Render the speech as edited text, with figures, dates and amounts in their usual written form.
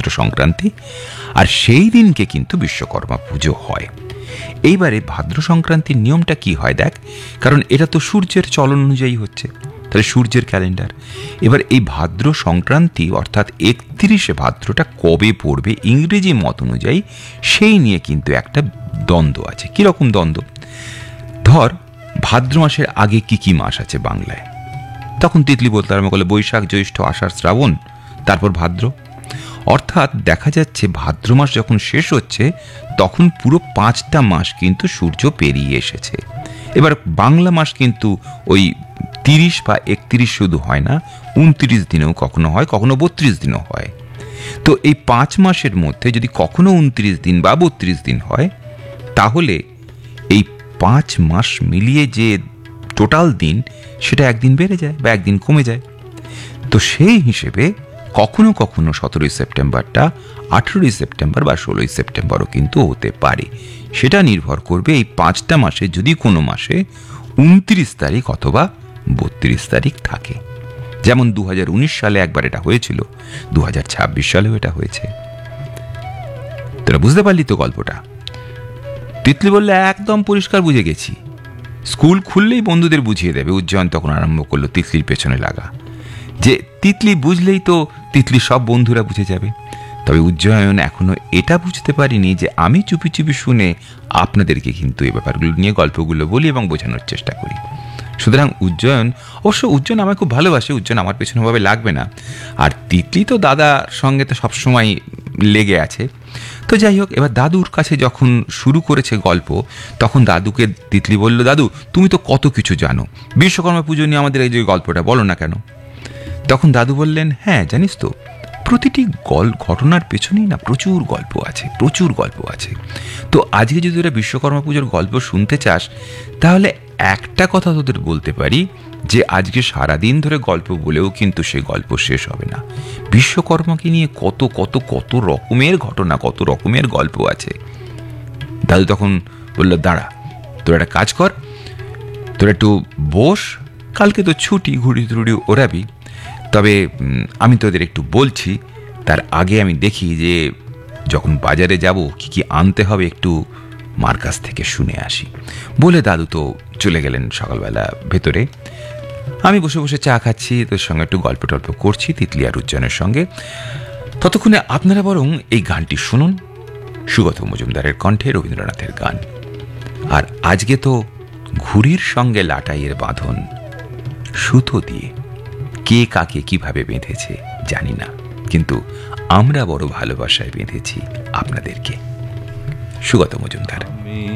সংক্রান্তি, আর সেই দিনকে কিন্তু বিশ্বকর্মা পুজো হয়। এইবারে ভাদ্র সংক্রান্তির নিয়মটা কি হয় দেখ, কারণ এটা তো সূর্যের চলন অনুযায়ী হচ্ছে, তাহলে সূর্যের ক্যালেন্ডার। এবার এই ভাদ্র সংক্রান্তি অর্থাৎ 31শে ভাদ্রটা কবে পড়বে ইংরেজি মত অনুযায়ী, সেই নিয়ে কিন্তু একটা দ্বন্দ্ব আছে। কীরকম দ্বন্দ্ব? ধর ভাদ্র মাসের আগে কি কি মাস আছে বাংলায়, তখন তিতলি বলতে আরম্ভ করলে বৈশাখ, জ্যৈষ্ঠ, আষাঢ়, শ্রাবণ, তারপর ভাদ্র। অর্থাৎ দেখা যাচ্ছে ভাদ্র মাস যখন শেষ হচ্ছে তখন পুরো 5টা মাস কিন্তু সূর্য পেরিয়ে এসেছে। এবার বাংলা মাস কিন্তু ওই 30 বা 31 শুধু হয় না, 29 দিনেও কখনো হয়, কখনো 32 দিনও হয়। তো এই 5 মাসের মধ্যে যদি কখনো 29 দিন বা 32 দিন হয়, তাহলে এই 5 মাস মিলিয়ে যে টোটাল দিন সেটা একদিন বেড়ে যায় বা একদিন কমে যায়। তো সেই হিসেবে কখনো কখনো 17ই সেপ্টেম্বরটা 18ই সেপ্টেম্বর বা 16ই সেপ্টেম্বরও কিন্তু হতে পারে। সেটা নির্ভর করবে এই 5টা মাসে যদি কোনো মাসে 29 তারিখ অথবা 32 তারিখ থাকে। যেমন 2019 সালে একবার এটা হয়েছিল, 2026 সালেও এটা হয়েছে। তোরা বুঝতে পারলি তো গল্পটা? তিতলি বললে একদম পরিষ্কার বুঝে গেছি, স্কুল খুললেই বন্ধুদের বুঝিয়ে দেবে। উজ্জয়ন তখন আরম্ভ করলো তিতলির পেছনে লাগা, যে তিতলি বুঝলেই তো তিতলি সব বন্ধুরা বুঝে যাবে। তবে উজ্জয়ন এখনো এটা বুঝতে পারিনি যে আমি চুপি চুপি শুনে আপনাদেরকে কিন্তু এই ব্যাপারগুলো নিয়ে গল্পগুলো বলি এবং বোঝানোর চেষ্টা করি। সুতরাং উজ্জয়ন আমায় খুব ভালোবাসে, উজ্জয়ন আমার পেছনে ভাবে লাগবে না। আর তিতলি তো দাদার সঙ্গে তো সবসময় লেগে আছে। তো যাই হোক, এবার দাদুর কাছে যখন শুরু করেছে গল্প, তখন দাদুকে তিতলি বলল, দাদু তুমি তো কত কিছু জানো, বিশ্বকর্মা পুজো নিয়ে আমাদের এই যে গল্পটা বলো না কেন? তখন দাদু বললেন, হ্যাঁ জানিস তো, প্রতিটি ঘটনার পেছনেই না প্রচুর গল্প আছে। তো আজকে যদি তোরা বিশ্বকর্মা পুজোর গল্প শুনতে চাস, তাহলে একটা কথা তোদের বলতে পারি, যে আজকে সারাদিন ধরে গল্প বলেও কিন্তু সে গল্প শেষ হবে না। বিশ্বকর্মাকে নিয়ে কত কত কত রকমের ঘটনা, কত রকমের গল্প আছে। দাদু তখন বলল, দাঁড়া, তোরা একটা কাজ কর, তোরা একটু বস, কালকে তো ছুটি, ঘুড়ি টুড়ি ওড়াবি, তবে আমি তোদের একটু বলছি, তার আগে আমি দেখি যে যখন বাজারে যাব কি কি আনতে হবে একটু মার কাছ থেকে শুনে আসি। বলে দাদু তো চলে গেলেন সকালবেলা ভেতরে। আমি বসে বসে চা খাচ্ছি, তোর সঙ্গে একটু গল্প টল্প করছি তিতলি আর উজ্জয়নের সঙ্গে। ততক্ষণে আপনারা বরং এই গানটি শুনুন, সুগত মজুমদারের কণ্ঠে রবীন্দ্রনাথের গান। আর আজকে তো ঘুড়ির সঙ্গে লাটাইয়ের বাঁধন, সুতো দিয়ে কে কাকে কিভাবে বেঁধেছে জানি না, কিন্তু আমরা বড় ভালোবাসায় বেঁধেছি আপনাদেরকে। সুগত মজুমদার।